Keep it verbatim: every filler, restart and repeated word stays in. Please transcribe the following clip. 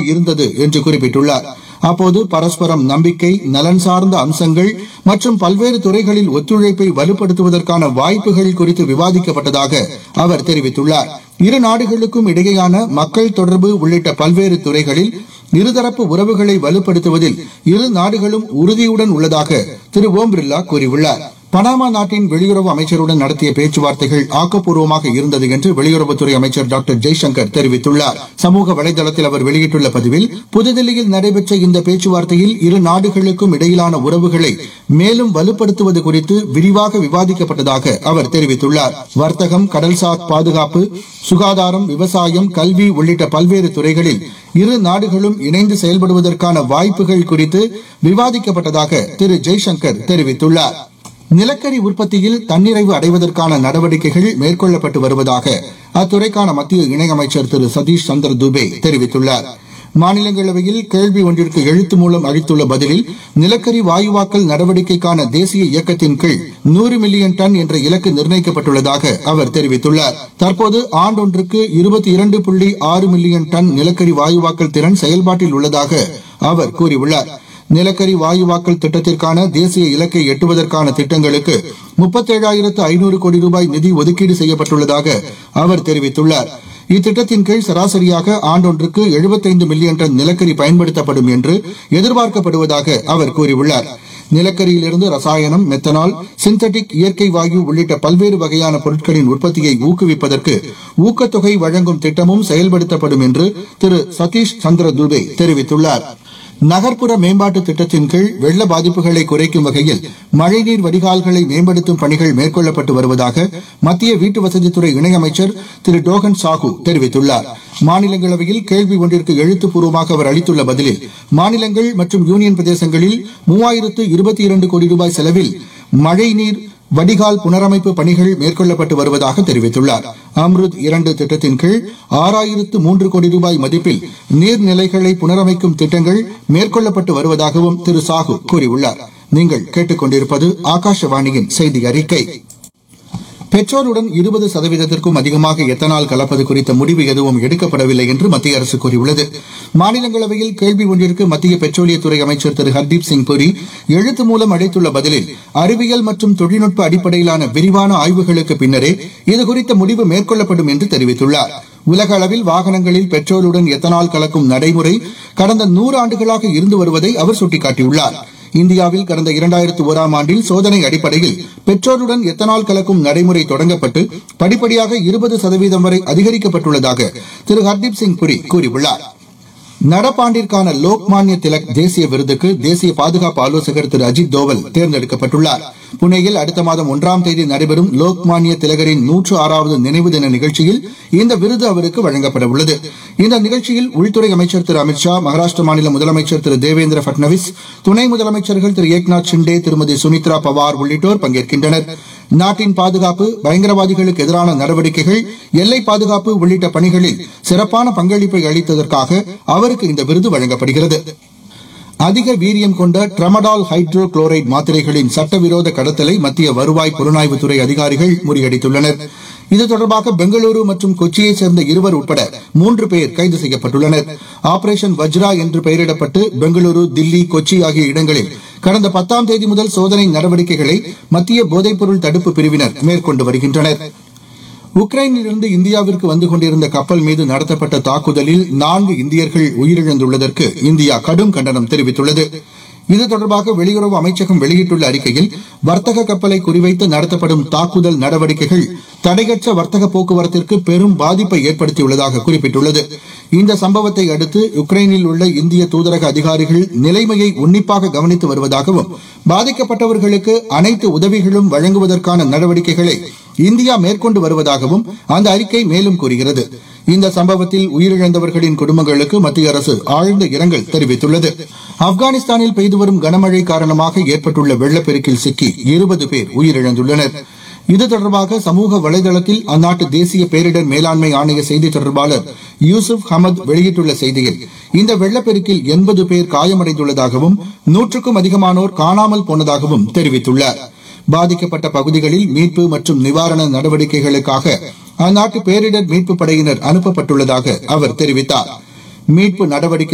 இருந்தது என்று குறிப்பிட்டுள்ளார். அப்போது பரஸ்பரம் நம்பிக்கை, நலன் சார்ந்த அம்சங்கள் மற்றும் பல்வேறு துறைகளில் ஒத்துழைப்பை வலுப்படுத்துவதற்கான வாய்ப்புகள் குறித்து விவாதிக்கப்பட்டதாக அவர் தெரிவித்துள்ளார். இரு நாடுகளுக்கும் இடையேயான மக்கள் தொடர்பு உள்ளிட்ட பல்வேறு துறைகளில் இருதரப்பு உறவுகளை வலுப்படுத்துவதில் இரு நாடுகளும் உறுதியுடன் உள்ளதாக திரு ஓம் பிர்லா கூறியுள்ளார். பனாமா நாட்டின் வெளியுறவு அமைச்சருடன் நடத்திய பேச்சுவார்த்தைகள் ஆக்கப்பூர்வமாக இருந்தது என்று வெளியுறவுத்துறை அமைச்சர் டாக்டர் ஜெய்சங்கர் தெரிவித்துள்ளார். சமூக வலைதளத்தில் அவர் வெளியிட்டுள்ள பதிவில், புதுதில்லியில் நடைபெற்ற இந்த பேச்சுவார்த்தையில் இரு நாடுகளுக்கும் இடையிலான உறவுகளை மேலும் வலுப்படுத்துவது குறித்து விரிவாக விவாதிக்கப்பட்டதாக அவர் தெரிவித்துள்ளார். வர்த்தகம், கடல்சார் பாதுகாப்பு, சுகாதாரம், விவசாயம், கல்வி உள்ளிட்ட பல்வேறு துறைகளில் இரு நாடுகளும் இணைந்து செயல்படுவதற்கான வாய்ப்புகள் குறித்து விவாதிக்கப்பட்டதாக திரு ஜெய்சங்கர் தெரிவித்துள்ளார். நிலக்கரி உற்பத்தியில் தன்னிறைவு அடைவதற்கான நடவடிக்கைகள் மேற்கொள்ளப்பட்டு வருவதாக அத்துறைக்கான மத்திய இணையமைச்சர் திரு சதீஷ் சந்திர துபே தெரிவித்துள்ளார். மாநிலங்களவையில் கேள்வி ஒன்றிற்கு எழுத்து மூலம் அளித்துள்ள பதிலில், நிலக்கரி வாயுவாக்கல் நடவடிக்கைக்கான தேசிய இயக்கத்தின் கீழ் நூறு மில்லியன் டன் என்ற இலக்கு நிர்ணயிக்கப்பட்டுள்ளதாக அவர் தெரிவித்துள்ளார். தற்போது ஆண்டொன்றுக்கு இருபத்தி இரண்டு புள்ளி ஆறு மில்லியன் டன் நிலக்கரி வாயுவாக்கல் திறன் செயல்பாட்டில் உள்ளதாக அவர் கூறியுள்ளார். நிலக்கரி வாயுவாக்கல் திட்டத்திற்கான தேசிய இலக்கை எட்டுவதற்கான திட்டங்களுக்கு முப்பத்தேழாயிரத்து ஐநூறு கோடி ரூபாய் நிதி ஒதுக்கீடு செய்யப்பட்டுள்ளதாக அவர் தெரிவித்துள்ளார். இத்திட்டத்தின் கீழ் சராசரியாக ஆண்டொன்றுக்கு எழுபத்தைந்து மில்லியன் டன் நிலக்கரி பயன்படுத்தப்படும் என்று எதிர்பார்க்கப்படுவதாக அவர் கூறியுள்ளார். நிலக்கரியிலிருந்து ரசாயனம், மெத்தனால், சிந்தட்டிக் இயற்கை வாயு உள்ளிட்ட பல்வேறு வகையான பொருட்களின் உற்பத்தியை ஊக்குவிப்பதற்கு ஊக்கத்தொகை வழங்கும் திட்டமும் செயல்படுத்தப்படும் என்று திரு சதீஷ் சந்திர துபே தெரிவித்துள்ளார். நகர்ப்புற மேம்பாட்டு திட்டத்தின் கீழ் வெள்ள பாதிப்புகளை குறைக்கும் வகையில் மழைநீர் வடிகால்களை மேம்படுத்தும் பணிகள் மேற்கொள்ளப்பட்டு வருவதாக மத்திய வீட்டு வசதித்துறை இணையமைச்சர் திரு டோகன் சாஹூ தெரிவித்துள்ளார். மாநிலங்களவையில் கேள்வி ஒன்றிற்கு எழுத்துப்பூர்வமாக அவர் அளித்துள்ள பதிலில், மாநிலங்கள் மற்றும் யூனியன் பிரதேசங்களில் மூவாயிரத்து இருபத்தி இரண்டு கோடி ரூபாய் செலவில் மழைநீர் வடிகால் புனரமைப்பு பணிகள் மேற்கொள்ளப்பட்டு வருவதாக தெரிவித்துள்ளார். அம்ருத் இரண்டு திட்டத்தின் கீழ் ஆறாயிரத்து மூன்று கோடி ரூபாய் மதிப்பில் நீர்நிலைகளை புனரமைக்கும் திட்டங்கள் மேற்கொள்ளப்பட்டு வருவதாகவும் திரு சாஹூ கூறியுள்ளார். நீங்கள் கேட்டுக் கொண்டிருப்பது ஆகாஷவாணியின் செய்தி அறிக்கை. பெட்ரோலுடன் இருபது சதவீதத்திற்கும் அதிகமாக எத்தனால் கலப்பது குறித்த முடிவு எதுவும் எடுக்கப்படவில்லை என்று மத்திய அரசு கூறியுள்ளது. மாநிலங்களவையில் கேள்வி ஒன்றிற்கு மத்திய பெட்ரோலியத்துறை அமைச்சர் திரு ஹர்தீப் சிங் புரி எழுத்து மூலம் அளித்துள்ள பதிலில், அறிவியல் மற்றும் தொழில்நுட்ப அடிப்படையிலான விரிவான ஆய்வுகளுக்கு பின்னரே இதுகுறித்த முடிவு மேற்கொள்ளப்படும் என்று தெரிவித்துள்ளார். உலக அளவில் வாகனங்களில் பெட்ரோலுடன் எத்தனால் கலக்கும் நடைமுறை கடந்த நூறு ஆண்டுகளாக இருந்து வருவதை அவர் சுட்டிக்காட்டியுள்ளார். இந்தியாவில் கடந்த இரண்டாயிரத்து ஓராம் ஆண்டில் சோதனை அடிப்படையில் பெட்ரோலுடன் எத்தனால் கலக்கும் நடைமுறை தொடங்கப்பட்டு படிப்படியாக இருபது சதவீதம் வரை அதிகரிக்கப்பட்டுள்ளதாக திரு ஹர்தீப் சிங் புரி கூறியுள்ளார். நடப்பாண்டிற்கான லோக்மான்ய திலக் தேசிய விருதுக்கு தேசிய பாதுகாப்பு ஆலோசகர் திரு அஜித் தோவல் தேர்ந்தெடுக்கப்பட்டுள்ளார். புனேயில் அடுத்த மாதம் ஒன்றாம் தேதி நடைபெறும் லோக்மான்ய திலகரின் நூற்று ஆறாவது நினைவு தின நிகழ்ச்சியில் இந்த விருது அவருக்கு வழங்கப்பட உள்ளது. இந்த நிகழ்ச்சியில் உள்துறை அமைச்சர் திரு அமித்ஷா, மகாராஷ்டிர மாநில முதலமைச்சர் திரு தேவேந்திர பட்னவிஸ், துணை முதலமைச்சர்கள் திரு ஏக்நாத் ஷிண்டே, திருமதி சுமித்ரா பவார் உள்ளிட்டோர் பங்கேற்கின்றனர். நாட்டின் பாதுகாப்பு, பயங்கரவாதிகளுக்கு எதிரான நடவடிக்கைகள், எல்லை பாதுகாப்பு உள்ளிட்ட பணிகளில் சிறப்பான பங்களிப்பை அளித்ததற்காக அவருக்கு இந்த விருது வழங்கப்படுகிறது. அதிக வீரியம் கொண்ட ட்ரமடால் ஹைட்ரோ குளோரைடு மாத்திரைகளின் சட்டவிரோத கடத்தலை மத்திய வருவாய் புலனாய்வுத்துறை அதிகாரிகள் முறியடித்துள்ளனர். இது தொடர்பாக பெங்களூரு மற்றும் கொச்சியைச் சேர்ந்த இருவர் உட்பட மூன்று பேர் கைது செய்யப்பட்டுள்ளனர். ஆபரேஷன் வஜ்ரா என்று பெயரிடப்பட்டு பெங்களூரு, தில்லி, கொச்சி ஆகிய இடங்களில் கடந்த பத்தாம் தேதி முதல் சோதனை நடவடிக்கைகளை மத்திய போதைப்பொருள் தடுப்பு பிரிவினர் மேற்கொண்டு வருகின்றனர். உக்ரைனிலிருந்து இந்தியாவிற்கு வந்து கொண்டிருந்த கப்பல் மீது நடத்தப்பட்ட தாக்குதலில் நான்கு இந்தியர்கள் உயிரிழந்துள்ளதற்கு இந்தியா கடும் கண்டனம் தெரிவித்துள்ளது. இது தொடர்பாக வெளியுறவு அமைச்சகம் வெளியிட்டுள்ள அறிக்கையில், வர்த்தக கப்பலை குறிவைத்து நடத்தப்படும் தாக்குதல் நடவடிக்கைகள் தடையற்ற வர்த்தக போக்குவரத்திற்கு பெரும் பாதிப்பை ஏற்படுத்தியுள்ளதாக குறிப்பிட்டுள்ளது. இந்த சம்பவத்தை அடுத்து உக்ரைனில் உள்ள இந்திய தூதரக அதிகாரிகள் நிலைமையை உன்னிப்பாக கவனித்து வருவதாகவும், பாதிக்கப்பட்டவர்களுக்கு அனைத்து உதவிகளும் வழங்குவதற்கான நடவடிக்கைகளை இந்தியா மேற்கொண்டு வருவதாகவும் அந்த அறிக்கை மேலும் கூறுகிறது. இந்த சம்பவத்தில் உயிரிழந்தவர்களின் குடும்பங்களுக்கு மத்திய அரசு ஆழ்ந்த இரங்கல் தெரிவித்துள்ளது. ஆப்கானிஸ்தானில் பெய்து வரும் கனமழை காரணமாக ஏற்பட்டுள்ள வெள்ளப்பெருக்கில் சிக்கி இருபது பேர் உயிரிழந்துள்ளனர். இது தொடர்பாக சமூக வலைதளத்தில் அந்நாட்டு தேசிய பேரிடர் மேலாண்மை ஆணைய செய்தி தொடர்பாளர் யூசுப் ஹமத் வெளியிட்டுள்ள செய்தியில், இந்த வெள்ளப்பெருக்கில் எண்பது பேர் காயமடைந்துள்ளதாகவும் நூற்றுக்கும் அதிகமானோர் காணாமல் போனதாகவும் தெரிவித்துள்ளார். பாதிக்கப்பட்ட பகுதிகளில் மீட்பு மற்றும் நிவாரண நடவடிக்கைகளுக்காக அந்நாட்டு பேரிடர் மீட்பு படையினர் அனுப்பப்பட்டுள்ளதாக அவர் தெரிவித்தார். மீட்பு நடவடிக்கை